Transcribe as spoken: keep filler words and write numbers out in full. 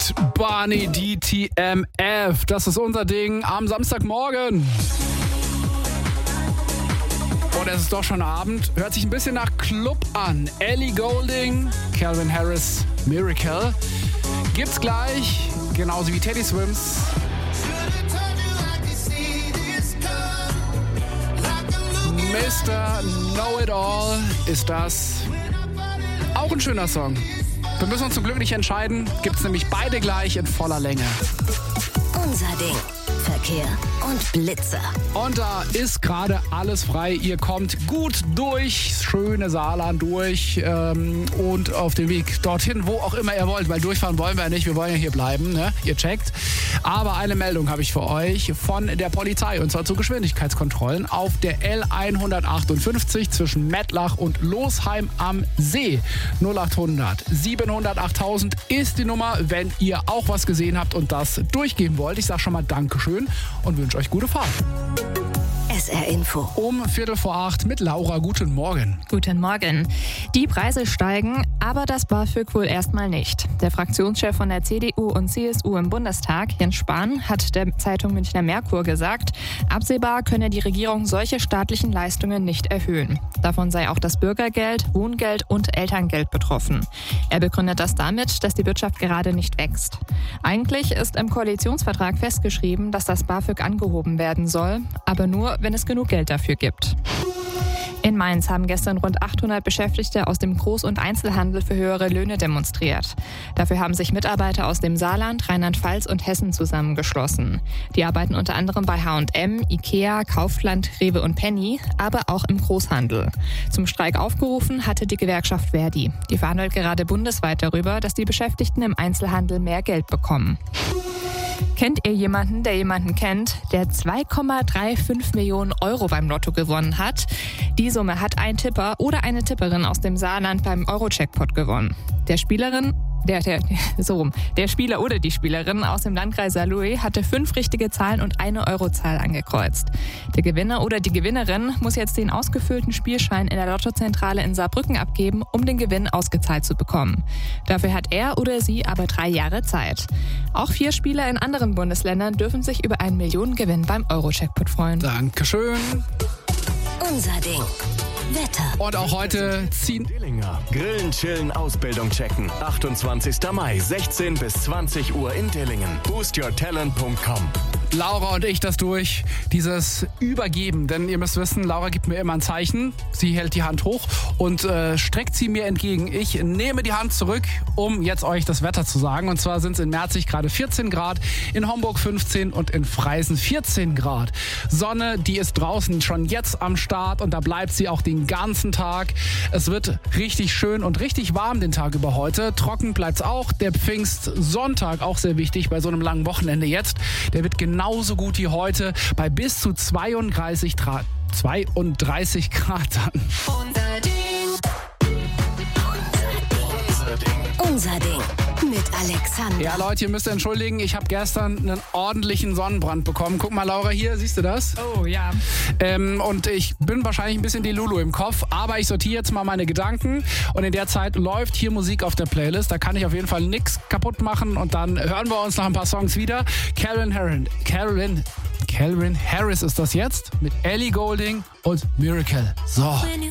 mit Barney D T M F. Das ist unser Ding am Samstagmorgen. Und es ist doch schon Abend. Hört sich ein bisschen nach Club an. Ellie Goulding, Calvin Harris, Miracle. Gibt's gleich, genauso wie Teddy Swims. Mister Know-It-All ist das. Auch ein schöner Song. Wir müssen uns zum Glück nicht entscheiden. Gibt's nämlich beide gleich in voller Länge. Unser Ding. Verkehr und Blitzer. Und da ist gerade alles frei. Ihr kommt gut durch schöne Saarland durch ähm, und auf dem Weg dorthin, wo auch immer ihr wollt, weil durchfahren wollen wir ja nicht, wir wollen ja hier bleiben, ne? Ihr checkt. Aber eine Meldung habe ich für euch von der Polizei und zwar zu Geschwindigkeitskontrollen auf der L hundertachtundfünfzig zwischen Mettlach und Losheim am See. null achthundert siebenhundert achttausend ist die Nummer, wenn ihr auch was gesehen habt und das durchgeben wollt. Ich sage schon mal Dankeschön und wünsche euch gute Fahrt. S R Info. Um Viertel vor acht mit Laura. Guten Morgen. Guten Morgen. Die Preise steigen, aber das BAföG wohl erstmal nicht. Der Fraktionschef von der C D U und C S U im Bundestag, Jens Spahn, hat der Zeitung Münchner Merkur gesagt, absehbar könne die Regierung solche staatlichen Leistungen nicht erhöhen. Davon sei auch das Bürgergeld, Wohngeld und Elterngeld betroffen. Er begründet das damit, dass die Wirtschaft gerade nicht wächst. Eigentlich ist im Koalitionsvertrag festgeschrieben, dass das BAföG angehoben werden soll, aber nur, wenn es genug Geld dafür gibt. In Mainz haben gestern rund achthundert Beschäftigte aus dem Groß- und Einzelhandel für höhere Löhne demonstriert. Dafür haben sich Mitarbeiter aus dem Saarland, Rheinland-Pfalz und Hessen zusammengeschlossen. Die arbeiten unter anderem bei H und M, Ikea, Kaufland, Rewe und Penny, aber auch im Großhandel. Zum Streik aufgerufen hatte die Gewerkschaft Verdi. Die verhandelt gerade bundesweit darüber, dass die Beschäftigten im Einzelhandel mehr Geld bekommen. Kennt ihr jemanden, der jemanden kennt, der zwei Komma fünfunddreißig Millionen Euro beim Lotto gewonnen hat? Die Summe hat ein Tipper oder eine Tipperin aus dem Saarland beim Euro-Jackpot gewonnen. Der Spielerin, der, der, so rum, der Spieler oder die Spielerin aus dem Landkreis Saarlouis hatte fünf richtige Zahlen und eine Eurozahl angekreuzt. Der Gewinner oder die Gewinnerin muss jetzt den ausgefüllten Spielschein in der Lottozentrale in Saarbrücken abgeben, um den Gewinn ausgezahlt zu bekommen. Dafür hat er oder sie aber drei Jahre Zeit. Auch vier Spieler in anderen Bundesländern dürfen sich über einen Millionengewinn beim Euro-Jackpot freuen. Dankeschön. Unser Ding. Wetter. Und auch heute ziehen... Dillinger. Grillen, chillen, Ausbildung checken. achtundzwanzigster Mai, sechzehn bis zwanzig Uhr in Dillingen. boost your talent punkt com. Laura und ich das durch, dieses Übergeben. Denn ihr müsst wissen, Laura gibt mir immer ein Zeichen. Sie hält die Hand hoch und äh, streckt sie mir entgegen. Ich nehme die Hand zurück, um jetzt euch das Wetter zu sagen. Und zwar sind es in Merzig gerade vierzehn Grad, in Homburg fünfzehn und in Freisen vierzehn Grad. Sonne, die ist draußen schon jetzt am Start und da bleibt sie auch den ganzen Tag. Es wird richtig schön und richtig warm den Tag über heute. Trocken bleibt's auch. Der Pfingstsonntag, auch sehr wichtig bei so einem langen Wochenende jetzt. Der wird genauso gut wie heute bei bis zu zweiunddreißig Grad. zweiunddreißig Grad dann. Unser Ding. Unser Ding. Unser Ding. Mit Alexander. Ja, Leute, ihr müsst entschuldigen, ich habe gestern einen ordentlichen Sonnenbrand bekommen. Guck mal, Laura, hier, siehst du das? Oh, ja. Ähm, und ich bin wahrscheinlich ein bisschen die Lulu im Kopf, aber ich sortiere jetzt mal meine Gedanken und in der Zeit läuft hier Musik auf der Playlist. Da kann ich auf jeden Fall nichts kaputt machen und dann hören wir uns nach ein paar Songs wieder. Calvin Harris, Calvin, Calvin Harris ist das jetzt mit Ellie Goulding und Miracle. So. When you